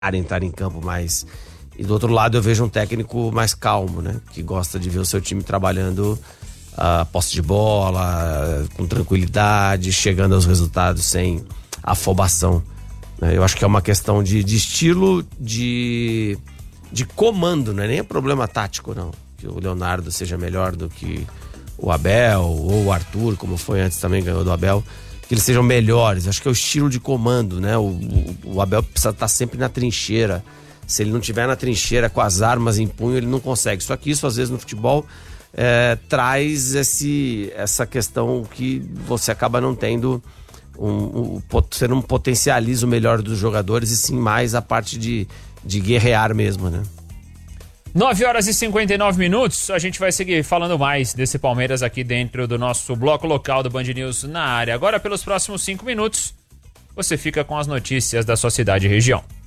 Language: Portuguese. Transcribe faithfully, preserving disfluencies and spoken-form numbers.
entrar em campo mais. E do outro lado eu vejo um técnico mais calmo, né? Que gosta de ver o seu time trabalhando a uh, posse de bola, uh, com tranquilidade, chegando aos resultados sem afobação. Né? Eu acho que é uma questão de, de estilo, de, de comando, não é nem problema tático, não. Que o Leonardo seja melhor do que o Abel, ou o Arthur, como foi antes também, ganhou do Abel. Que eles sejam melhores. Acho que é o estilo de comando, né? O, o, o Abel precisa estar sempre na trincheira. Se ele não estiver na trincheira com as armas em punho, ele não consegue. Só que isso, às vezes, no futebol, é, traz esse, essa questão que você acaba não tendo, um, um, você não potencializa o melhor dos jogadores, e sim mais a parte de, de guerrear mesmo, né? nove horas e cinquenta e nove minutos, a gente vai seguir falando mais desse Palmeiras aqui dentro do nosso bloco local do Band News na área. Agora, pelos próximos cinco minutos, você fica com as notícias da sua cidade e região.